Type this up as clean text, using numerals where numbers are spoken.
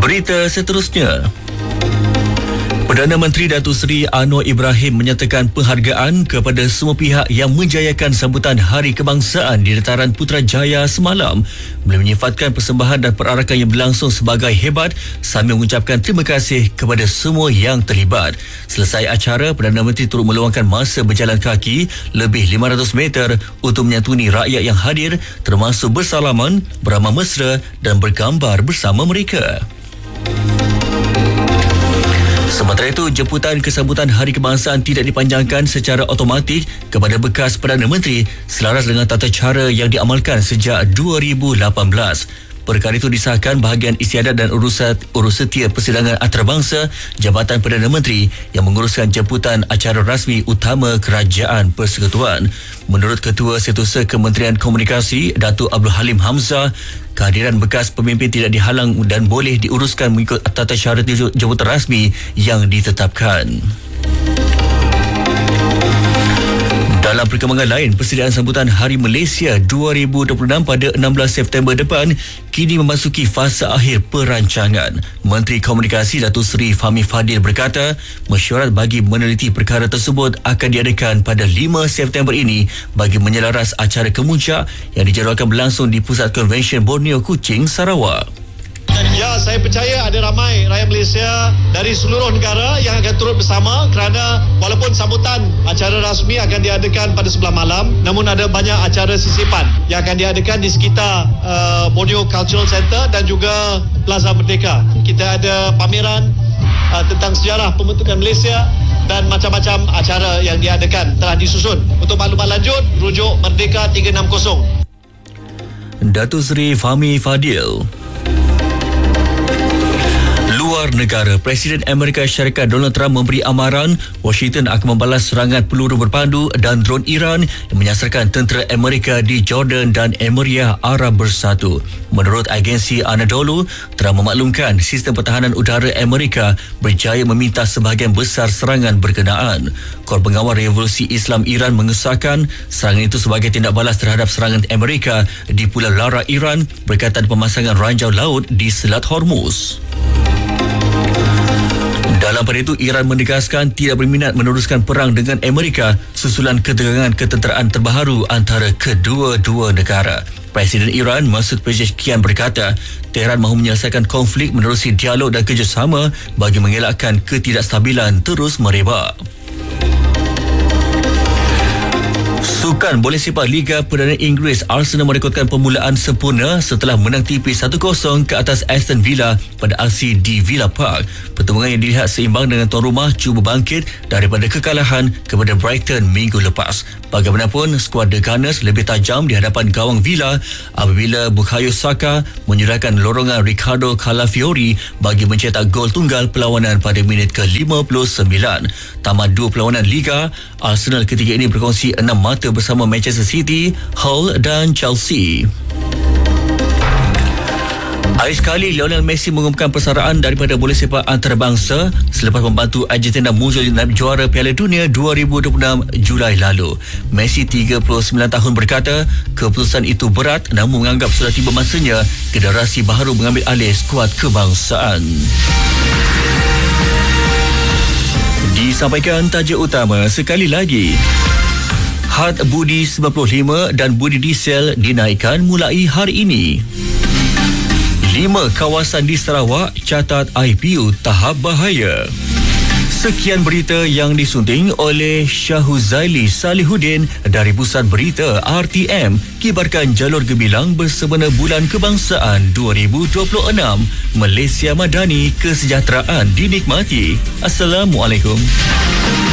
Berita seterusnya. Perdana Menteri Datuk Seri Anwar Ibrahim menyatakan penghargaan kepada semua pihak yang menjayakan sambutan Hari Kebangsaan di Dataran Putrajaya semalam, boleh menyifatkan persembahan dan perarakan yang berlangsung sebagai hebat sambil mengucapkan terima kasih kepada semua yang terlibat. Selesai acara, Perdana Menteri turut meluangkan masa berjalan kaki lebih 500 meter untuk menyantuni rakyat yang hadir, termasuk bersalaman, beramal mesra dan bergambar bersama mereka. Sementara itu, jemputan kesambutan Hari Kebangsaan tidak dipanjangkan secara automatik kepada bekas Perdana Menteri selaras dengan tata cara yang diamalkan sejak 2018. Perkara itu disahkan bahagian istiadat dan urusetia persidangan antarabangsa Jabatan Perdana Menteri yang menguruskan jemputan acara rasmi utama Kerajaan Persekutuan. Menurut Ketua Setiausaha Kementerian Komunikasi, Datuk Abdul Halim Hamzah, kehadiran bekas pemimpin tidak dihalang dan boleh diuruskan mengikut tata cara jemputan rasmi yang ditetapkan. Dalam perkembangan lain, persediaan sambutan Hari Malaysia 2026 pada 16 September depan kini memasuki fasa akhir perancangan. Menteri Komunikasi Datuk Seri Fahmi Fadil berkata, mesyuarat bagi meneliti perkara tersebut akan diadakan pada 5 September ini bagi menyelaras acara kemuncak yang dijadualkan berlangsung di Pusat Konvensyen Borneo Kuching, Sarawak. Ya, saya percaya ada ramai rakyat Malaysia dari seluruh negara yang akan turut bersama kerana walaupun sambutan acara rasmi akan diadakan pada sebelah malam, namun ada banyak acara sisipan yang akan diadakan di sekitar Borneo Cultural Center dan juga Plaza Merdeka. Kita ada pameran tentang sejarah pembentukan Malaysia dan macam-macam acara yang diadakan telah disusun. Untuk maklumat lanjut, rujuk Merdeka 360. Datuk Seri Fahmi Fadil. Luar negara, Presiden Amerika Syarikat Donald Trump memberi amaran Washington akan membalas serangan peluru berpandu dan dron Iran yang menyasarkan tentera Amerika di Jordan dan Emirat Arab Bersatu. Menurut agensi Anadolu, Trump memaklumkan sistem pertahanan udara Amerika berjaya meminta sebahagian besar serangan berkenaan. Kor Pengawal Revolusi Islam Iran mengesahkan serangan itu sebagai tindak balas terhadap serangan Amerika di Pulau Lara, Iran berkaitan pemasangan ranjau laut di Selat Hormuz. Dalam pada itu, Iran menegaskan tidak berminat meneruskan perang dengan Amerika susulan ketegangan ketenteraan terbaru antara kedua-dua negara. Presiden Iran Masoud Pezeshkian berkata, Tehran mahu menyelesaikan konflik menerusi dialog dan kerjasama bagi mengelakkan ketidakstabilan terus merebak. Sukan bola sepak Liga Perdana Inggeris, Arsenal merekodkan permulaan sempurna setelah menang tipis 1-0 ke atas Aston Villa pada aksi di Villa Park. Pertandingan yang dilihat seimbang dengan tuan rumah cuba bangkit daripada kekalahan kepada Brighton minggu lepas. Bagaimanapun, skuad The Gunners lebih tajam di hadapan gawang Villa apabila Bukayo Saka menyurahkan lorongan Ricardo Calafiori bagi mencetak gol tunggal perlawanan pada minit ke-59. Tamat dua perlawanan Liga, Arsenal ketiga ini berkongsi 6 mata bersama Manchester City, Hull dan Chelsea. Akhir sekali, Lionel Messi mengumumkan persaraan daripada bola sepak antarabangsa selepas membantu Argentina muncul juara Piala Dunia 2026 Julai lalu. Messi 39 tahun berkata, keputusan itu berat namun menganggap sudah tiba masanya generasi baru mengambil alih skuad kebangsaan. Disampaikan tajuk utama sekali lagi. Had budi 95 dan budi diesel dinaikkan mulai hari ini. 5 kawasan di Sarawak catat IPU tahap bahaya. Sekian berita yang disunting oleh Syahuzaili Salihuddin dari Pusat Berita RTM. Kibarkan jalur gemilang bersempena Bulan Kebangsaan 2026. Malaysia Madani, kesejahteraan dinikmati. Assalamualaikum.